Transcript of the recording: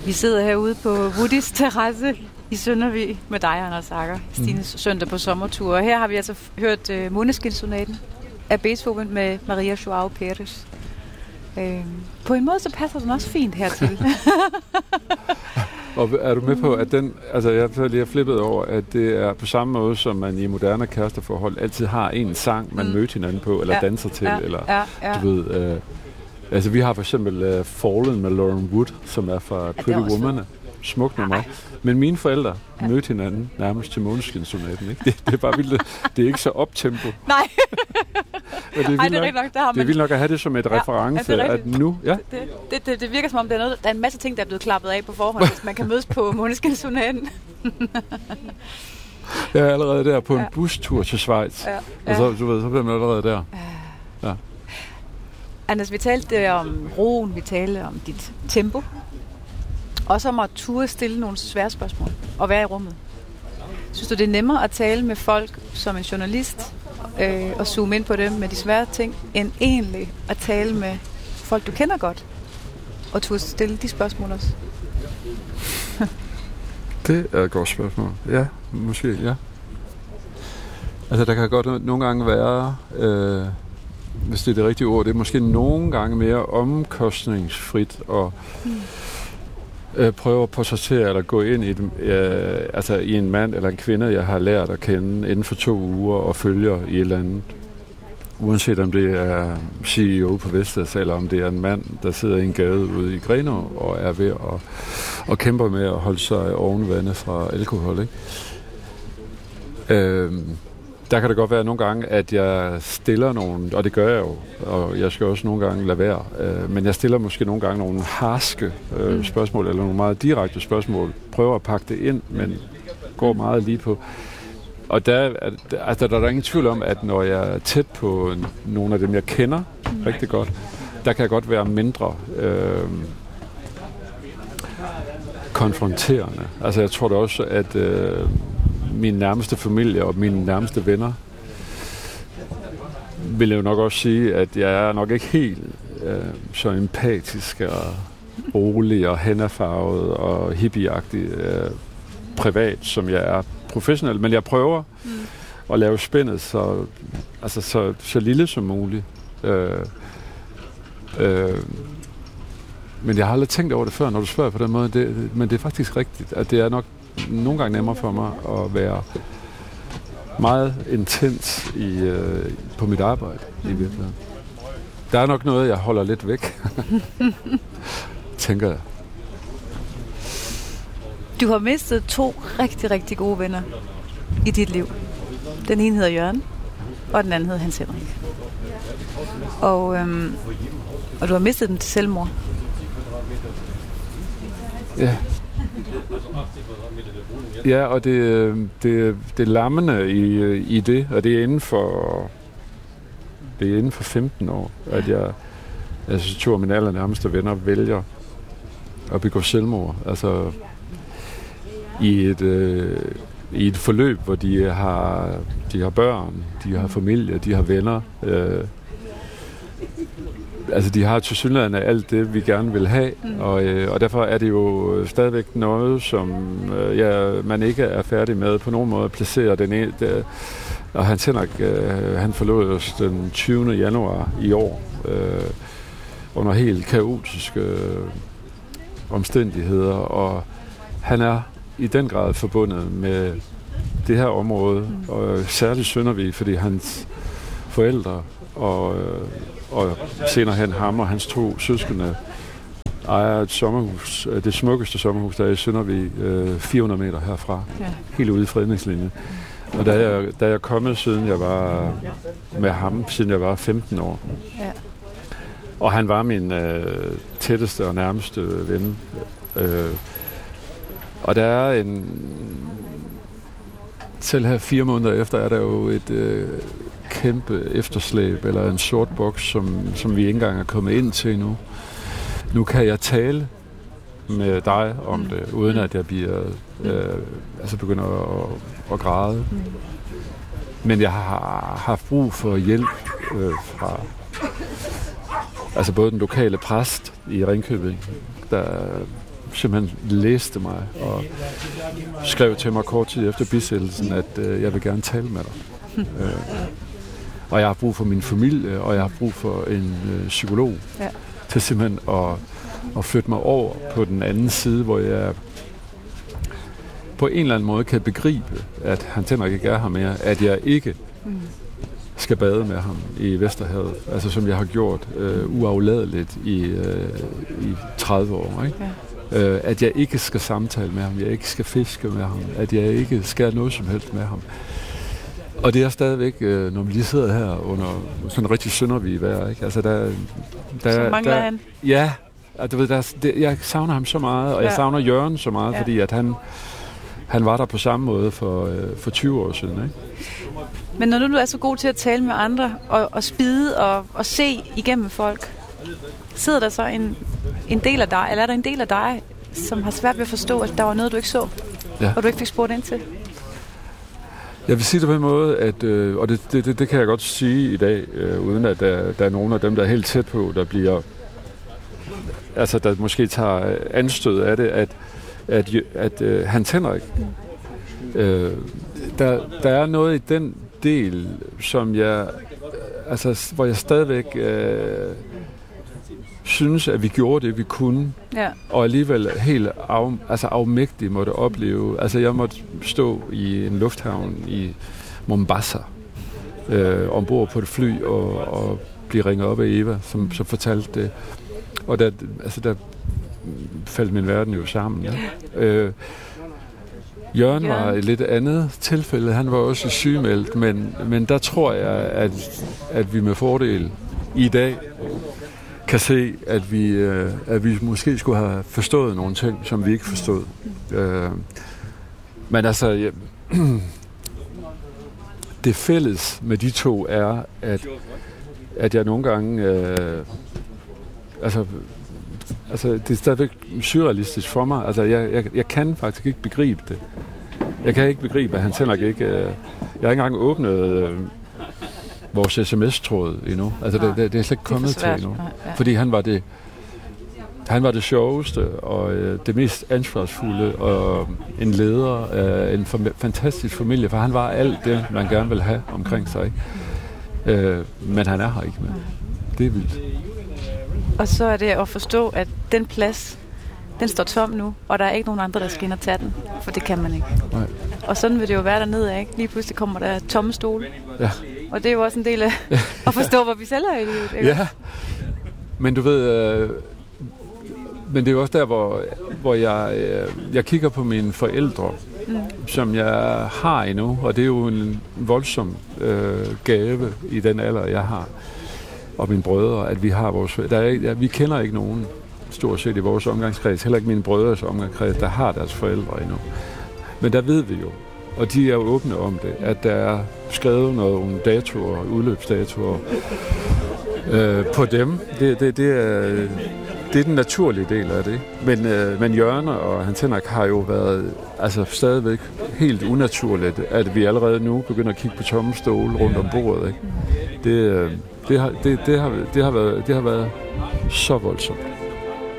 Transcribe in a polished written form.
Vi sidder herude på Woodys terrasse i Søndervig med dig, Anders Agger, Stines søndag på sommertur. Og her har vi altså hørt Måneskinsonaten af Beethoven med Maria Joao Pérez. På en måde så passer den også fint hertil. Og er du med på, at den, altså jeg har lige flippet over, at det er på samme måde, som man i moderne kæresteforhold altid har en sang, man møder hinanden på, eller danser til, eller du ved. Altså vi har for eksempel Fallen med Lauren Wood, som er fra Pretty Woman. Smukt nummer. Men mine forældre mødte hinanden nærmest til Måneskinsonaten, ikke? Det er bare vildt. Det er ikke så optempo. Nej. Det er vildt nok at have det som et reference, at nu... Ja. Det virker som om, der er en masse ting, der er blevet klappet af på forhånd, hvis man kan mødes på Måneskinsonaten. Jeg er allerede der på en bustur til Schweiz. Og så, du ved, så bliver man allerede der. Ja. Anders, vi talte om roen, vi talte om dit tempo. Også om at turde stille nogle svære spørgsmål og være i rummet. Synes du, det er nemmere at tale med folk som en journalist og zoome ind på dem med de svære ting, end egentlig at tale med folk, du kender godt, og turde stille de spørgsmål også? Det er et godt spørgsmål. Ja, måske, ja. Altså, der kan godt nogle gange være, hvis det er det rigtige ord, det er måske nogle gange mere omkostningsfrit og prøve at portrættere eller gå ind i en mand eller en kvinde, jeg har lært at kende inden for 2 uger og følger i et eller andet. Uanset om det er CEO på Vestas, eller om det er en mand, der sidder i en gade ude i Grenaa og er ved at kæmpe med at holde sig ovenvandet fra alkohol. Ikke? Der kan det godt være nogle gange, at jeg stiller nogle, og det gør jeg jo, og jeg skal også nogle gange lade være, men jeg stiller måske nogle gange nogle harske spørgsmål, eller nogle meget direkte spørgsmål, prøver at pakke det ind, men går meget lige på. Og der er ingen tvivl om, at når jeg er tæt på nogle af dem, jeg kender rigtig godt, der kan jeg godt være mindre konfronterende. Altså jeg tror da også, at min nærmeste familie og mine nærmeste venner vil jeg jo nok også sige, at jeg er nok ikke helt så empatisk og rolig og hænderfarvet og hippieagtig privat, som jeg er professionel. Men jeg prøver at lave spændet så lille som muligt. Men jeg har aldrig tænkt over det før, når du spørger på den måde. Men det er faktisk rigtigt, at det er nok nogle gange nemmere for mig at være meget intens på mit arbejde i virkeligheden. Der er nok noget, jeg holder lidt væk, tænker jeg. Du har mistet 2 rigtig, rigtig gode venner i dit liv. Den ene hedder Jørgen, og den anden hedder Hans Henrik. Og du har mistet dem til selvmord. Ja. Ja, og det er lammende i det, og det er inden for 15 år, at jeg to af mine allernærmeste venner vælger at begå selvmord. Altså i et forløb, hvor de har børn, de har familie, de har venner. Altså de har tilsyneladende alt det, vi gerne vil have, og derfor er det jo stadigvæk noget, som man ikke er færdig med på nogen måde at placere den ene. Og Hans Henrik, han forlod os den 20. januar i år, under helt kaotiske omstændigheder, og han er i den grad forbundet med det her område, og særligt Søndervig, fordi hans forældre og senere hen ham og hans 2 søskende ejer et sommerhus, det smukkeste sommerhus, der er i Søndervig, 400 meter herfra, helt ude i fredningslinjen. Og der er jeg kommet, siden jeg var med ham, siden jeg var 15 år. Ja. Og han var min tætteste og nærmeste ven. Og der er selv her 4 måneder efter, er der jo et kæmpe efterslæb, eller en sort boks, som vi ikke engang er kommet ind til endnu. Nu kan jeg tale med dig om det, uden at jeg begynder at græde. Men jeg har haft brug for hjælp altså både den lokale præst i Ringkøbing, der simpelthen læste mig og skrev til mig kort tid efter bisættelsen, at jeg vil gerne tale med dig. Og jeg har brug for min familie, og jeg har brug for en psykolog til simpelthen at flytte mig over på den anden side, hvor jeg på en eller anden måde kan begribe, at han tænker ikke er her mere, at jeg ikke skal bade med ham i Vesterhavet, altså som jeg har gjort uafladeligt i 30 år, ikke? Ja. At jeg ikke skal samtale med ham, jeg ikke skal fiske med ham, at jeg ikke skal noget som helst med ham. Og det er stadigvæk, når vi lige sidder her under sådan en rigtig søndervig vejr, ikke? Altså så mangler han? Ja, du ved, jeg savner ham så meget, og jeg savner Jørgen så meget, fordi at han var der på samme måde for 20 år siden, ikke? Men når du er så god til at tale med andre, og spide og se igennem folk, sidder der så en del af dig, eller er der en del af dig, som har svært ved at forstå, at der var noget, du ikke så, og du ikke fik spurgt ind til? Jeg vil sige det på en måde, at, og det kan jeg godt sige i dag, uden at der er nogen af dem, der er helt tæt på, der bliver, altså der måske tager anstød af det, at han tænder ikke. Der er noget i den del, som jeg, altså hvor jeg stadigvæk synes, at vi gjorde det, vi kunne, og alligevel helt afmægtigt måtte opleve. Altså jeg måtte stå i en lufthavn i Mombasa, ombord på et fly, og blive ringet op af Eva, som fortalte det. Og der faldt min verden jo sammen. Ja. Jørgen var et lidt andet tilfælde. Han var også sygemeldt, men der tror jeg, at vi med fordel i dag kan se, at vi måske skulle have forstået nogle ting, som vi ikke forstod. Men altså, det fælles med de to er, at jeg nogle gange, altså det er stadigvæk surrealistisk for mig. Altså, jeg kan faktisk ikke begribe det. Jeg kan ikke begribe, at han tænder ikke. Jeg har ikke engang åbnet vores sms-tråd endnu. Altså, det er slet ikke kommet til endnu. Fordi han var det sjoveste og det mest ansvarsfulde og en leder af en fantastisk familie, for han var alt det, man gerne vil have omkring sig. Men han er her ikke mere. Det er vildt. Og så er det at forstå, at den plads, den står tom nu, og der er ikke nogen andre, der skal ind og tage den, for det kan man ikke. Nej. Og sådan vil det jo være dernede, ikke? Lige pludselig kommer der tomme stole. Ja. Og det er jo også en del af at forstå, hvor vi selv er i livet, ikke? Ja, men du ved, men det er jo også der, hvor jeg kigger på mine forældre, som jeg har endnu, og det er jo en voldsom gave i den alder, jeg har. Og mine brødre, at vi har vores... vi kender ikke nogen stort set i vores omgangskreds, heller ikke mine brødres omgangskreds, der har deres forældre endnu. Men der ved vi jo, og de er jo åbne om det, at der er skrevet nogle datoer, udløbsdatoer på dem. Det er den naturlige del af det. Men Jørgen og Hans Henrik har jo været stadigvæk helt unaturligt, at vi allerede nu begynder at kigge på tomme stole rundt om bordet. Ikke? Det har været så voldsomt.